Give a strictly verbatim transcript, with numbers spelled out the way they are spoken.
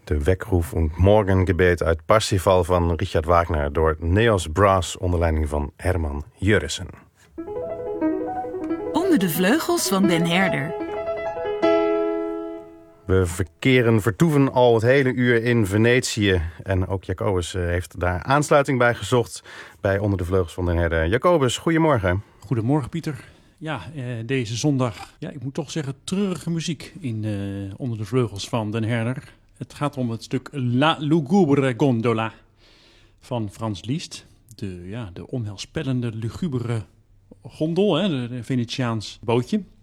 De Weckruf und Morgengebet uit Parsifal van Richard Wagner door Neos Brass onder leiding van Herman Jurrissen. Onder de vleugels van Den Herder. We verkeren, vertoeven al het hele uur in Venetië. En ook Jacobus heeft daar aansluiting bij gezocht bij Onder de Vleugels van Den Herder. Jacobus, goedemorgen. Goedemorgen, Pieter. Ja, eh, deze zondag, ja, ik moet toch zeggen, treurige muziek in uh, Onder de Vleugels van Den Herder. Het gaat om het stuk La Lugubre Gondola van Franz Liszt. De, ja, de onheilspellende, lugubere gondel, hè, de, de Venetiaans bootje.